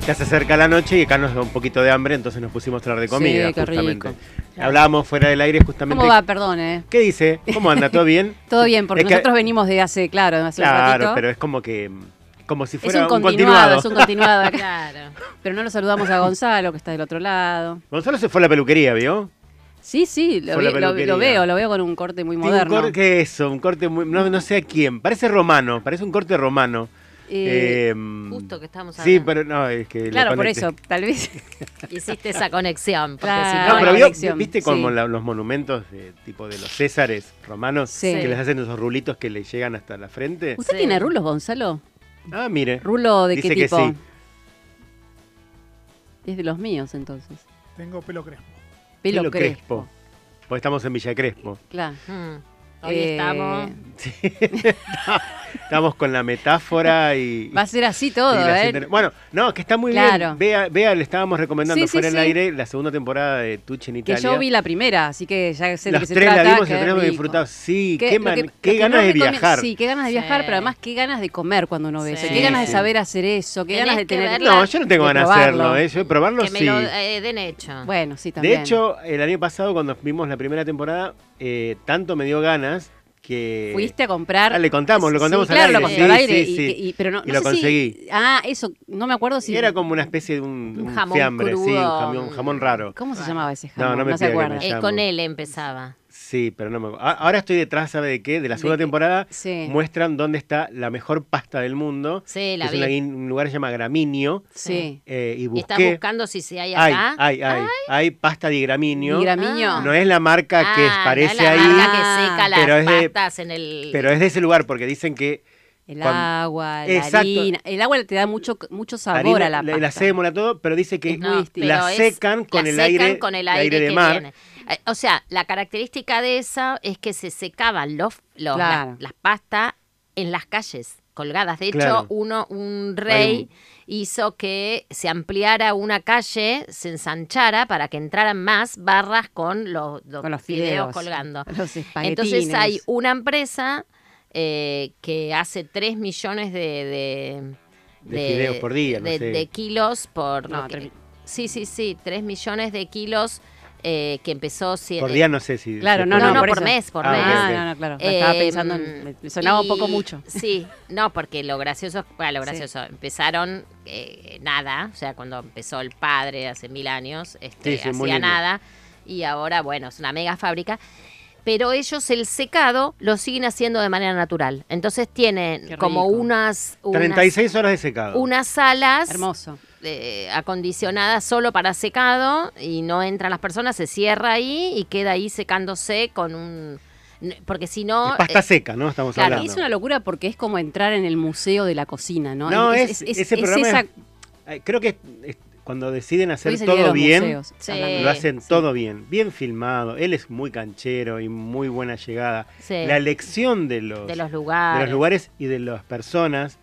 Ya se acerca la noche y acá nos da un poquito de hambre, entonces nos pusimos a hablar de comida, Sí, qué justamente. rico. Hablábamos fuera del aire justamente. ¿Cómo va? Perdón, ¿Qué dice? ¿Cómo anda? ¿Todo bien? Todo bien, porque Es que- nosotros venimos de hace, claro, de hace un Claro, ratito. pero es como que... Como si Es fuera un continuado, es un continuado. Claro. Pero no lo saludamos a Gonzalo, que está del otro lado. Gonzalo se fue a la peluquería, ¿vio? Sí, lo, Fue la vi- lo peluquería. veo con un corte muy Tiene un moderno. ¿qué es eso? Un corte muy... No sé a quién. Parece romano, parece un corte romano. Justo que estamos Sí, hablando. pero no, es que... Claro, lo por conecté. eso, tal vez. Hiciste esa conexión. Porque Claro. si No, no, pero la conexión, ¿viste como sí. los monumentos tipo de los Césares romanos? Sí. Que les hacen esos rulitos que les llegan hasta la frente. ¿Usted Sí. tiene rulos, Gonzalo? Ah, mire. ¿Rulo de Dice qué que tipo? sí. Es de los míos, entonces. Tengo pelo crespo. Pelo crespo. Porque estamos en Villa Crespo. Claro. hoy estamos. Sí. Estamos con la metáfora y... Va a ser así todo, y las ¿eh? Bueno, no, que está muy Claro. bien. Vea, le estábamos recomendando Sí, sí, fuera del sí. aire la segunda temporada de Tuche en Que Italia. yo vi la primera, así que ya sé de qué Los se tres trata. la vimos y qué los tres hemos rico. disfrutado. Sí, Que- qué, lo que- lo qué que ganas no de recomiendo- viajar. Sí, qué ganas de viajar, Sí. pero además qué ganas de comer cuando uno ve eso. Sí. Qué ganas de Sí. saber hacer eso, qué Tenés ganas de que tener... verla. No, yo no tengo de ganas de hacerlo. probarlo. Yo de probarlo Que me sí. lo den hecho. Bueno, sí, De también. hecho, el año pasado cuando vimos la primera temporada, tanto me dio ganas que... Fuiste a comprar... Ah, lo contamos Sí, al claro, aire. lo conté al Sí, aire. sí, sí. Pero no, Y no lo sé conseguí. si... eso, no me acuerdo si... Era como una especie de un jamón fiambre, sí, crudo. un jamón raro. ¿Cómo se llamaba ese No, jamón? no me se pida que acuerda. me llame. Con él empezaba. Sí, pero no me acuerdo. Ahora estoy detrás, ¿sabe de qué? De la segunda qué? temporada Sí. muestran dónde está la mejor pasta del mundo. Sí, la que es vi. un lugar que se llama Graminio. Sí. Y Y estás busqué... buscando si hay acá. Hay pasta di Graminio. Di Gramiño. No es la marca que parece no es ahí, la marca que seca las pero es de- pastas en el... pero es de ese lugar porque dicen que El Cuando- agua, la Exacto. harina. El agua te da mucho sabor harina, a la pasta. la sémola, todo, pero dice que Es muy distinto. la pero secan con la el secan aire, con el el aire de que mar. viene. O sea, la característica de esa es que se secaban Claro. las pastas en las calles colgadas. De hecho, Claro. un rey hizo que se ampliara una calle, se ensanchara para que entraran más barras con los fideos colgando. Los espaguetines. Entonces hay una empresa que hace 3 millones De fideos por día, no sé. de kilos por... No, lo que- 3 sí, 3 millones de kilos que empezó... Por día no sé si... Claro, no, No, por por eso. mes, por Ah, mes. ok, ok. No, claro. Estaba pensando me sonaba un poco y- mucho. Sí, no, porque lo gracioso, empezaron nada, o sea, cuando empezó el padre hace 1000 años, Sí, sí, muy hacía lindo. nada, y ahora, bueno, es una mega fábrica. Pero ellos el secado lo siguen haciendo de manera natural. Entonces tienen Qué como rico. unas 36 horas de secado. unas salas Hermoso. acondicionadas solo para secado y no entran las personas, se cierra ahí y queda ahí secándose con un... Porque si no... Es pasta seca, ¿no? Estamos claro, hablando. Es una locura porque es como entrar en el museo de la cocina, ¿no? No, ese programa esa... creo que cuando deciden hacer Hoy es el día de todo los bien, museos, Sí. hablando. lo hacen Sí. todo bien. Bien filmado. Él es muy canchero y muy buena llegada. Sí. La elección de los lugares. y de las personas,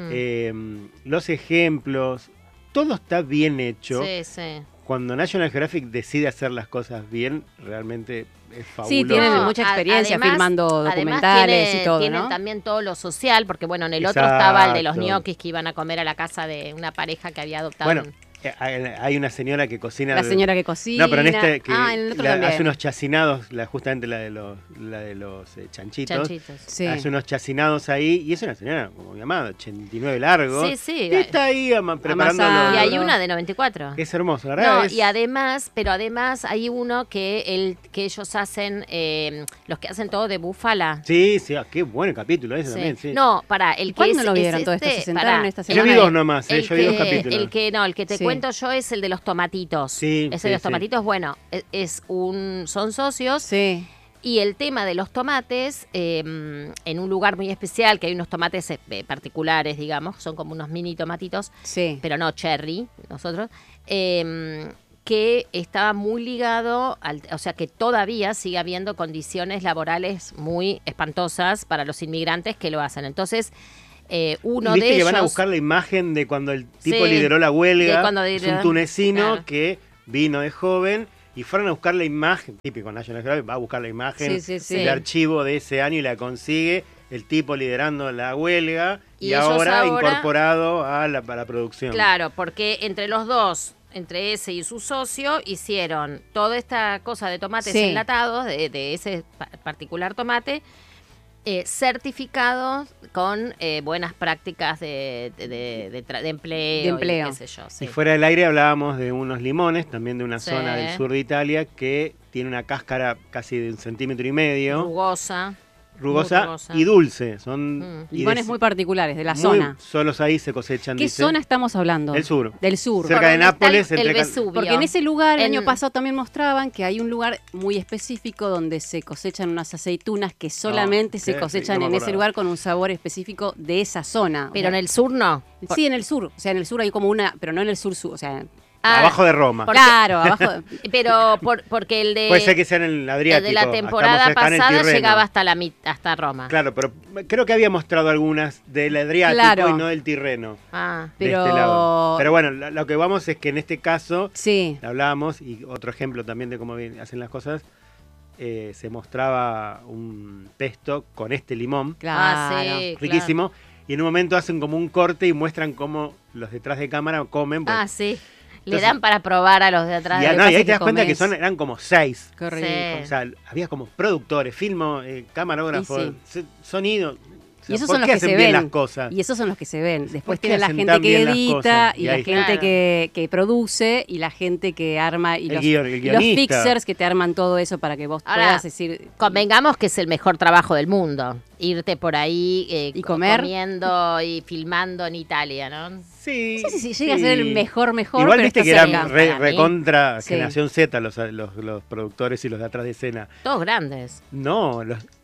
los ejemplos, todo está bien hecho. Sí, sí. Cuando National Geographic decide hacer las cosas bien, realmente es fabuloso. Sí, tienen No, mucha experiencia filmando además documentales y todo, tienen ¿no? también todo lo social, porque bueno, en el otro Exacto. estaba el de los ñoquis que iban a comer a la casa de una pareja que había adoptado. Bueno, hay una señora que cocina. La señora que cocina. No, pero en este que en el otro también. hace unos chacinados, justamente la de los chanchitos. chanchitos. Sí. Hace unos chacinados ahí y es una señora como mi amada, 89 largo. Sí, sí. Y está ahí preparando Amasado. Y los- hay una de 94. Es hermoso, la verdad. No, es- y además hay uno que ellos hacen, los que hacen todo de búfala. Sí, sí, qué buen capítulo ese Sí. también, sí. No, el que ¿Cuándo es, lo es vieron todo esto? ¿Se sentaron esta Yo semana? vi dos nomás, el yo vi dos que- capítulos. El que te Sí. cuento yo es el de los tomatitos. Sí, Ese sí, de los sí. tomatitos, bueno, son socios. Sí. Y el tema de los tomates, en un lugar muy especial, que hay unos tomates particulares, digamos, son como unos mini tomatitos, Sí. pero no cherry, nosotros, que estaba muy ligado, o sea, que todavía sigue habiendo condiciones laborales muy espantosas para los inmigrantes que lo hacen. Entonces, uno Y viste de que ellos... van a buscar la imagen de cuando el tipo Sí, lideró la de huelga. cuando Es lideró- un tunecino claro. que vino de joven y fueron a buscar la imagen. Típico National Geographic va a buscar la imagen Sí, sí, sí. de archivo de ese año y la consigue. el tipo liderando la huelga y ellos ahora incorporado a la producción. Claro, porque entre los dos, entre ese y su socio, hicieron toda esta cosa de tomates enlatados, de ese particular tomate, certificados con buenas prácticas de empleo. Y qué sé yo, Y fuera del aire hablábamos de unos limones, también de una zona del sur de Italia, que tiene una cáscara casi de 1,5 centímetros. Rugosa y dulce. Son limones muy particulares de la zona. Solos ahí se cosechan. ¿Qué zona estamos hablando? Del sur. Del sur. Cerca de Nápoles. El Vesubio. Porque en ese lugar, el año pasado también mostraban que hay un lugar muy específico donde se cosechan unas aceitunas que solamente se cosechan en ese lugar con un sabor específico de esa zona. Pero en el sur no. Sí, en el sur. O sea, en el sur hay como una, pero no en el sur, o sea... abajo de Roma. Claro, abajo. Pero porque el de... Puede ser que sea en el Adriático. El de la temporada pasada llegaba hasta Roma. Claro, pero creo que había mostrado algunas del Adriático y no del Tirreno. Pero... De este lado. Pero bueno, lo que vamos es que en este caso, sí, hablábamos, y otro ejemplo también de cómo hacen las cosas, se mostraba un pesto con este limón. Claro. Riquísimo. Claro. Y en un momento hacen como un corte y muestran cómo los detrás de cámara comen. Pues, sí. Le dan para probar a los de atrás. Y ahí te das cuenta que eran como 6. Qué rico. O sea, había como productores, camarógrafos, sonido. Y esos son los que se ven. Las cosas? Y esos son los que se ven. Después tiene la gente que edita y la gente que produce y la gente que arma y los fixers que te arman todo eso para que vos puedas decir... Convengamos que es el mejor trabajo del mundo. Irte por ahí y comiendo y filmando en Italia, ¿no? Sí. Llega a ser el mejor. Igual pero viste que eran recontra Generación Z los productores y los de atrás de escena. Todos grandes. No,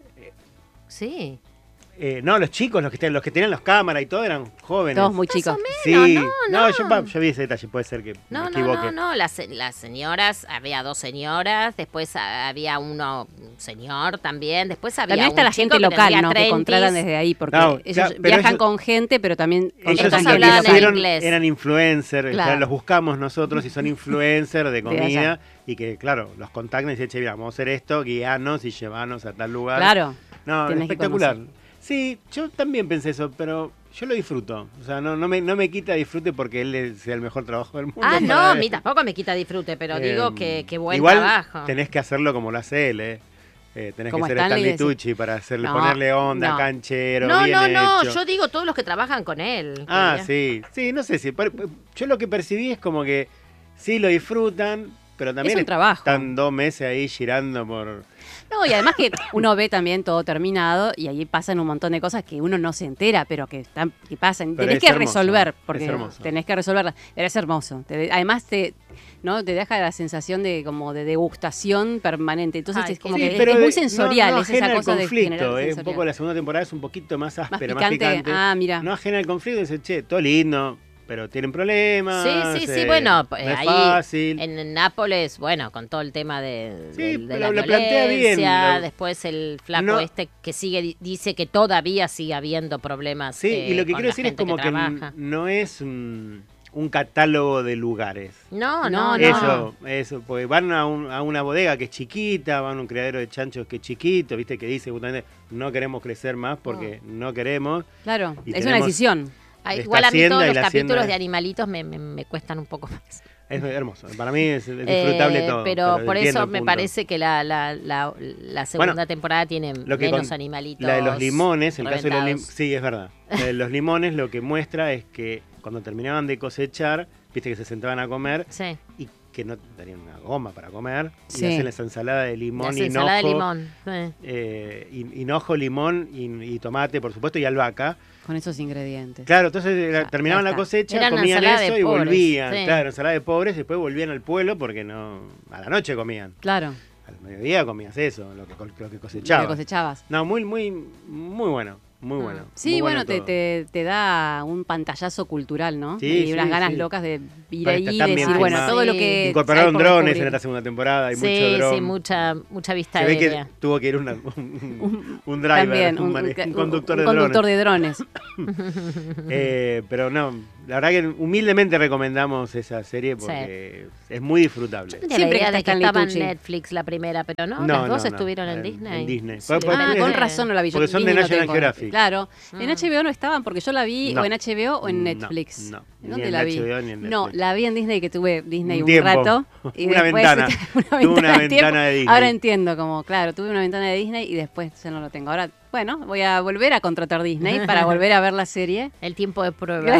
sí. No, los chicos, los que tenían las cámaras y todo eran jóvenes. Todos muy chicos. Sí, yo vi ese detalle, puede ser que me equivoque. No, las señoras, había 2 señoras, después había un señor también, después había también está la gente local, ¿no? Que contratan desde ahí, porque ellos viajan con gente, pero también contratan gente local. Eran influencers, los buscamos nosotros y son influencers de comida y que, claro, los contactan y dicen, che, mira, vamos a hacer esto, guíanos y llevarnos a tal lugar. Claro. No, espectacular. Sí, yo también pensé eso, pero yo lo disfruto. O sea, no me quita disfrute porque él sea el mejor trabajo del mundo. No, a mí tampoco me quita disfrute, pero digo que buen igual trabajo. Tenés que hacerlo como lo hace él, tenés que ser Stanley Tucci para ponerle onda, canchero, bien hecho. Yo digo todos los que trabajan con él. Sí, no sé si. Yo lo que percibí es como que sí lo disfrutan, pero también están 2 meses ahí girando por... No, y además que uno ve también todo terminado y ahí pasan un montón de cosas que uno no se entera, pero que pasan. Tenés que resolver, porque tenés que resolverlas. Pero es hermoso. Además te deja la sensación de como de degustación permanente. Entonces es como que es muy sensorial, es esa cosa de conflicto. Un poco la segunda temporada es un poquito más áspera, más picante. Mira. No ajena al conflicto, dice, che, todo lindo. Pero tienen problemas. Sí, bueno, no es ahí fácil. En Nápoles, bueno, con todo el tema de la lo plantea violencia, bien. Después el flaco que dice que todavía sigue habiendo problemas. Sí, y lo que quiero decir es como que no es un catálogo de lugares. No. Eso, porque van a una bodega que es chiquita, van a un criadero de chanchos que es chiquito, viste, que dice justamente no queremos crecer más porque no queremos. Claro, es una decisión. Igual a mí todos los capítulos de animalitos me cuestan un poco más. Es hermoso, para mí es disfrutable todo. Pero por eso me parece que la segunda temporada tiene menos animalitos. La de los limones, el caso de los limones, sí, es verdad. La de los limones lo que muestra es que cuando terminaban de cosechar, viste que se sentaban a comer y que no tenían una goma para comer y hacen esa ensalada de limón, hinojo, limón y tomate, por supuesto, y albahaca. Con esos ingredientes. Claro, entonces terminaban la cosecha, comían eso y volvían. Claro, ensalada de pobres, después volvían al pueblo porque a la noche comían. Claro. Al mediodía comías eso, lo que cosechabas. Lo que cosechabas. No, muy, muy, muy bueno. Muy bueno. Sí, muy bueno, te da un pantallazo cultural, ¿no? Sí, y unas ganas locas de ir ahí y decir, bueno, todo lo que... Incorporaron drones en esta segunda temporada, hay mucho dron. Sí, mucha vista aérea. Se ve que tuvo que ir un driver, también, un conductor de drones. Un conductor de drones. Pero no, la verdad que humildemente recomendamos esa serie porque es muy disfrutable. Siempre la idea de que estaba en Netflix la primera, pero no, las dos estuvieron en Disney. En Disney. Con razón no la vi. Porque son de National Geographic. Claro. En HBO no estaban porque yo la vi o en HBO o en Netflix. No. ¿Dónde la vi? HBO, ni en Netflix. No, la vi en Disney, que tuve Disney un tiempo. rato. Y una después, ventana. Tuve una ventana de Disney. Ahora entiendo, como, claro, tuve una ventana de Disney y después ya no lo tengo. Ahora, bueno, voy a volver a contratar Disney para volver a ver la serie. El tiempo de prueba.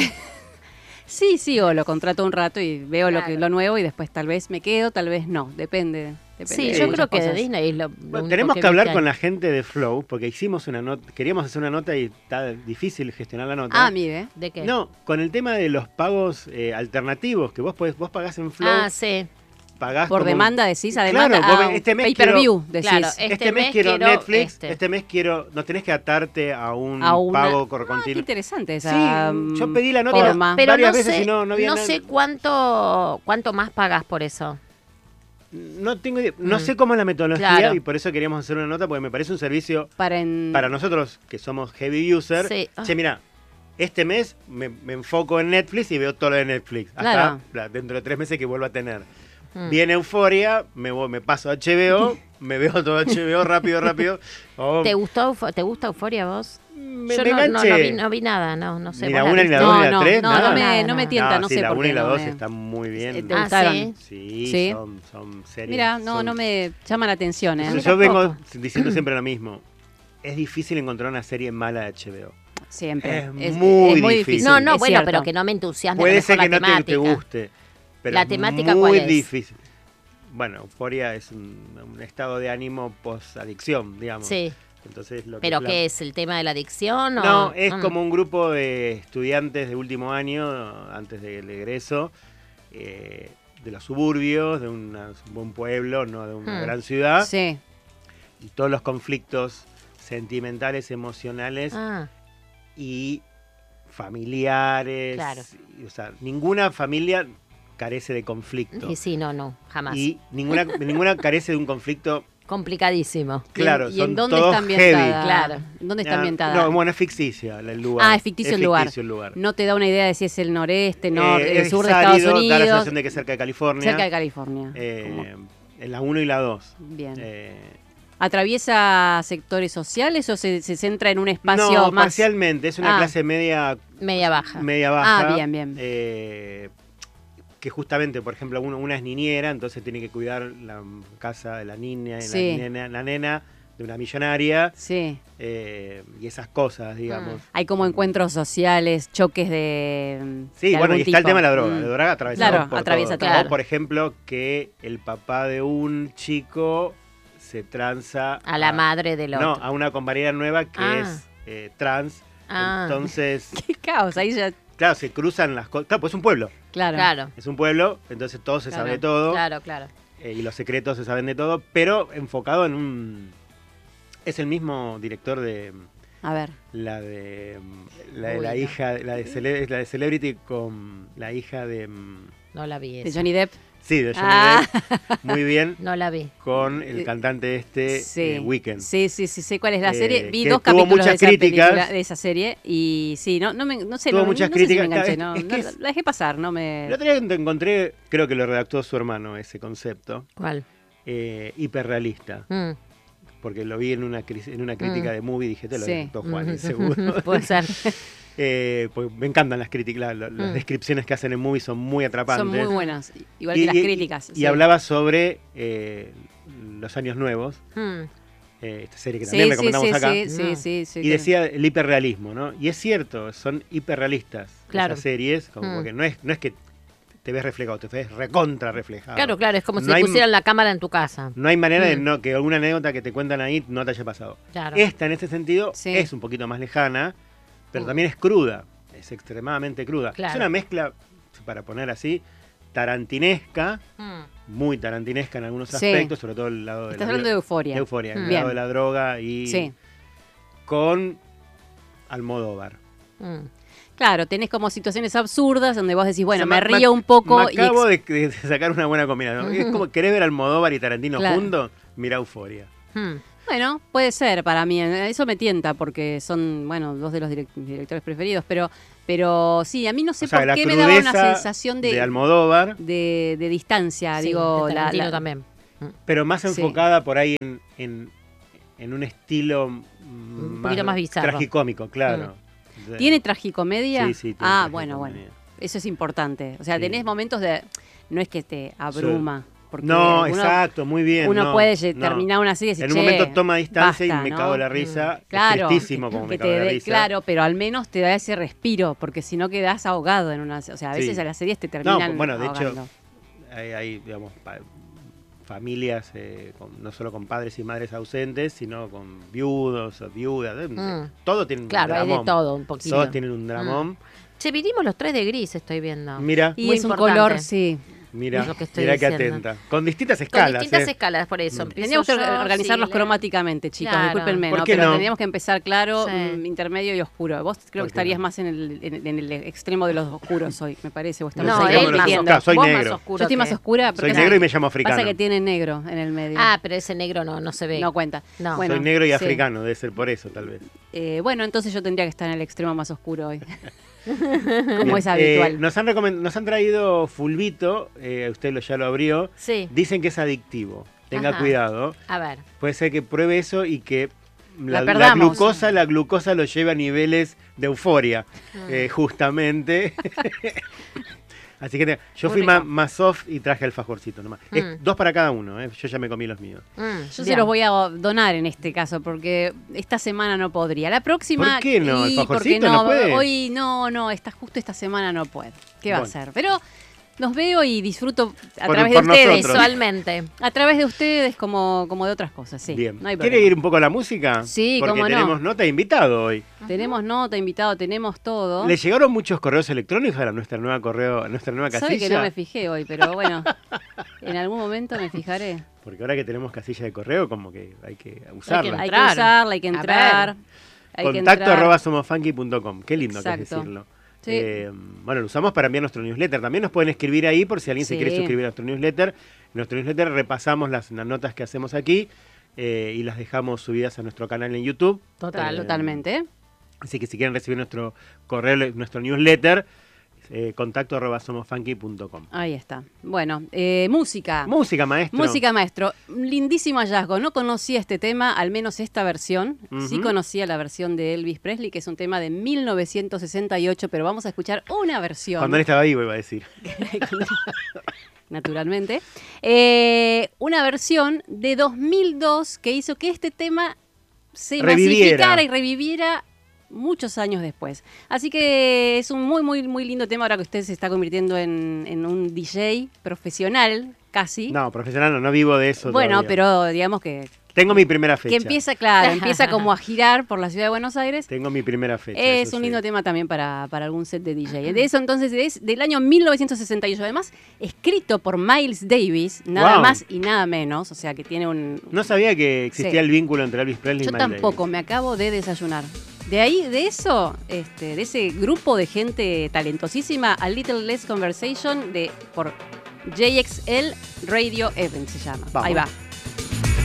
Sí, o lo contrato un rato y veo lo nuevo y después tal vez me quedo, tal vez no. Depende. Sí, yo creo que de Disney es lo tenemos que hablar con la gente de Flow, porque hicimos una nota, queríamos hacer una nota y está difícil gestionar la nota. Mire. ¿De qué? No, con el tema de los pagos alternativos, que vos pagás en Flow. Sí. Pagás por demanda, decís, a demanda. Claro, este mes pay-per-view, decís. Claro, este mes quiero Netflix, este mes quiero, no tenés que atarte a un pago continuo. Qué interesante esa yo pedí la nota pero varias no veces sé, y no había no nada. sé cuánto más pagás por eso. No tengo idea. No sé cómo es la metodología y por eso queríamos hacer una nota, porque me parece un servicio para nosotros que somos heavy user. Sí. Che, mira, este mes me enfoco en Netflix y veo todo lo de Netflix. Hasta dentro de 3 meses que vuelvo a tener. Viene Euforia, me paso a HBO, me veo todo HBO rápido. ¿Te gusta Euforia vos? Yo no vi nada, no sé. Ni la 1, ni la 2, ni la 3, no me tienta, no sé la por qué. La 1 y la 2 están muy bien. ¿Te gustaron? Sí, son series. Mira, no me llama la atención. Yo vengo diciendo siempre lo mismo. Es difícil encontrar una serie mala de HBO. Siempre. Es muy difícil. No, bueno, pero que no me entusiasme. Puede ser que no te guste. Pero la temática, muy ¿cuál es? Difícil. Bueno, Euforia es un estado de ánimo post-adicción, digamos. Sí. Entonces, ¿Pero qué es? ¿El tema de la adicción? No, es como un grupo de estudiantes de último año, antes del egreso, de los suburbios, de un buen pueblo, no de una gran ciudad. Sí. Y todos los conflictos sentimentales, emocionales y familiares. Claro. O sea, ninguna familia carece de conflicto. Sí, no, jamás. Y ninguna carece de un conflicto complicadísimo. Claro, ¿Y en dónde está ambientada? Claro. ¿Dónde está ambientada? No, bueno, es ficticia el lugar. Es ficticio el lugar. No te da una idea de si es el noreste, el sur de Estados Unidos. Da la sensación de que es cerca de California. Cerca de California. En la 1 y la 2. Bien. ¿Atraviesa sectores sociales o se centra en un espacio más? No, parcialmente. Es una clase media baja. Bien. Que justamente, por ejemplo, una es niñera, entonces tiene que cuidar la casa de la niña, la nena de una millonaria. Sí. Y esas cosas, digamos. Hay como encuentros sociales, choques de. Sí, bueno, y está el tema de la droga. La droga atraviesa todo. O, por ejemplo, que el papá de un chico se tranza a la madre del otro. No, a una compañera nueva que es trans. Entonces. Qué caos, ahí ya. Claro, se cruzan las cosas. Claro, pues es un pueblo. Claro. Es un pueblo, entonces todo se sabe de todo. Claro. Y los secretos se saben de todo, pero enfocado en un. Es el mismo director de. A ver. La de la hija, la de Celebrity con la hija de. No la vi. De Johnny Depp. Sí, de Johnny Depp. Muy bien. No la vi. Con el cantante Weeknd. Sí, sé cuál es la serie. Vi 2 capítulos de esa serie y sí, no sé. Tuvo muchas críticas. No sé si me enganché, la dejé pasar, no me. El otro día que encontré, creo que lo redactó su hermano ese concepto. ¿Cuál? Hiperrealista. Porque lo vi en una crítica de Movie, dije, te lo redactó Juan, seguro. Puede ser. Pues me encantan las críticas, las descripciones que hacen en Movie son muy atrapantes. Son muy buenas, igual que las críticas. Y hablaba sobre Los Años Nuevos, esta serie que también recomendamos acá. Sí, y decía el hiperrealismo, ¿no? Y es cierto, son hiperrealistas esas series, como porque no es que te ves reflejado, te ves recontra reflejado. Claro, es como si pusieran la cámara en tu casa. No hay manera de que alguna anécdota que te cuentan ahí no te haya pasado. Claro. Esta, en ese sentido, es un poquito más lejana, pero también es cruda, es extremadamente cruda. Claro. Es una mezcla, para poner así, tarantinesca, muy tarantinesca en algunos aspectos, sobre todo el lado de Estás hablando de Euforia. De Euforia, el lado de la droga y con Almodóvar. Claro, tenés como situaciones absurdas donde vos decís, bueno, me río un poco. Me acabo de sacar una buena combinación. Es como, ¿querés ver Almodóvar y Tarantino juntos? Mira Euforia. Bueno, puede ser para mí. Eso me tienta porque son, bueno, dos de los directores preferidos. Pero sí, a mí no sé por qué me daba una sensación de Almodóvar. De distancia, sí, digo. De Tarantino también. Pero más enfocada por ahí en un estilo un poquito más bizarro. Tragicómico, claro. ¿Tiene tragicomedia? Sí, tiene bueno. Eso es importante. O sea, tenés momentos de... No es que te abruma. Porque no, exacto, muy bien. Uno puede terminar una serie y decir, en un momento toma distancia basta, y me cago la risa. Claro, es tristísimo como me cago la risa. Claro, pero al menos te da ese respiro, porque si no quedás ahogado en una... O sea, a veces a las series te terminan bueno, de ahogando. Hecho, hay digamos, familias, no solo con padres y madres ausentes, sino con viudos o viudas. Todo tiene un dramón. Claro, hay de todo un poquito. Todos tienen un dramón. Che, vinimos los 3 de gris, estoy viendo. Mira. Y es un color, sí. Mira qué atenta. Con distintas escalas. Con distintas escalas, por eso. Teníamos que organizarlos cromáticamente, chicos. Claro. Discúlpenme, pero teníamos que empezar claro, intermedio y oscuro. Vos creo que estarías más en el extremo de los oscuros hoy, me parece. Vos no, él más soy negro. Más oscuro yo estoy más oscura. Soy negro y me llamo africano. Pasa que tiene negro en el medio. Pero ese negro no se ve. No cuenta. No. Bueno, soy negro y africano, debe ser por eso, tal vez. Bueno, entonces yo tendría que estar en el extremo más oscuro hoy. Como es habitual. Nos han traído fulvito, usted ya lo abrió. Sí. Dicen que es adictivo. Tenga cuidado. A ver. Puede ser que pruebe eso y que la glucosa lo lleve a niveles de euforia, justamente. Así que yo fui más soft y traje alfajorcito nomás. 2 para cada uno, yo ya me comí los míos. Yo se los voy a donar en este caso, porque esta semana no podría. La próxima... ¿Por qué no? ¿Alfajorcito no puede? Hoy no, justo esta semana no puedo. ¿Qué va a hacer? Pero los veo y disfruto a través de ustedes. Visualmente. A través de ustedes como de otras cosas, sí. Bien. No hay ¿Quiere ir un poco a la música? Sí, porque cómo no. Tenemos nota de invitado hoy. Tenemos nota, invitado, tenemos todo. ¿Le llegaron muchos correos electrónicos a nuestra nueva casilla? Sabe que no me fijé hoy, pero bueno, en algún momento me fijaré. Porque ahora que tenemos casilla de correo, como que hay que usarla. Hay que usarla, hay que entrar. Contacto@somofunky.com. Qué lindo que es decirlo. Sí. Bueno, lo usamos para enviar nuestro newsletter. También nos pueden escribir ahí por si alguien se quiere suscribir a nuestro newsletter. En nuestro newsletter repasamos las notas que hacemos aquí y las dejamos subidas a nuestro canal en YouTube. Totalmente. Así que si quieren recibir nuestro correo, nuestro newsletter, contacto@somofunky.com. Ahí está. Bueno, música. Música, maestro. Música, maestro. Lindísimo hallazgo. No conocía este tema, al menos esta versión. Sí conocía la versión de Elvis Presley, que es un tema de 1968, pero vamos a escuchar una versión. Cuando él estaba vivo, iba a decir. Naturalmente. Una versión de 2002 que hizo que este tema se masificara y reviviera muchos años después. Así que es un muy, muy, muy lindo tema ahora que usted se está convirtiendo en un DJ profesional, casi. No, profesional no vivo de eso. Bueno, todavía. pero digamos que... Tengo mi primera fecha. Que empieza como a girar por la ciudad de Buenos Aires. Tengo mi primera fecha. Es un lindo tema también para algún set de DJ. De eso entonces es del año 1968. Además, escrito por Miles Davis, nada más y nada menos. O sea que tiene un... No sabía que existía el vínculo entre Elvis Presley y Miles Davis. Yo tampoco, me acabo de desayunar. De ahí, de eso, de ese grupo de gente talentosísima, A Little Less Conversation por JXL Radio Event se llama. Vamos. Ahí va.